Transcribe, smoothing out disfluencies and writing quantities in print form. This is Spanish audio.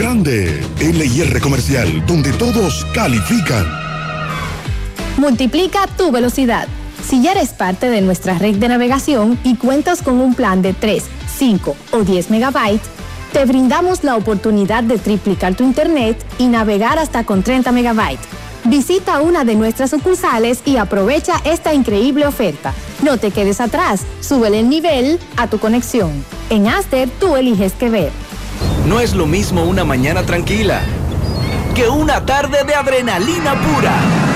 grande. LIR Comercial, donde todos califican. Multiplica tu velocidad. Si ya eres parte de nuestra red de navegación y cuentas con un plan de 3, 5 o 10 megabytes, te brindamos la oportunidad de triplicar tu internet y navegar hasta con 30 megabytes. Visita una de nuestras sucursales y aprovecha esta increíble oferta. No te quedes atrás, súbele el nivel a tu conexión. En Aster, tú eliges qué ver. No es lo mismo una mañana tranquila que una tarde de adrenalina pura.